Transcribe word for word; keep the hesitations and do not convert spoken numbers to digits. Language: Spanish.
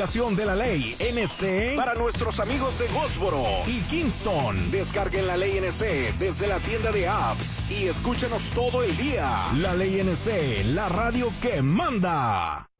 aplicación de La Ley N C para nuestros amigos de Goldsboro y Kingston. Descarguen La Ley N C desde la tienda de apps y escúchenos todo el día. La Ley N C, la radio que manda.